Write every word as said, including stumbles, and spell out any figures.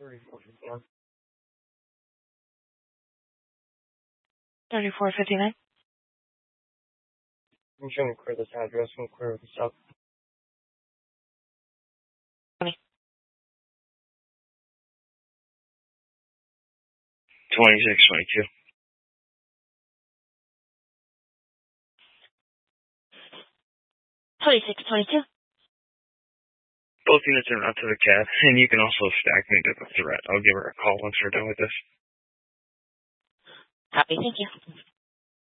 thirty-four fifty-nine. thirty-four fifty-nine. I'm trying to clear this address and clear this up. twenty-six twenty-two. twenty-six twenty-two. Both units are out to the cab, and you can also stack me to the threat. I'll give her a call once we're done with this. Copy, thank you.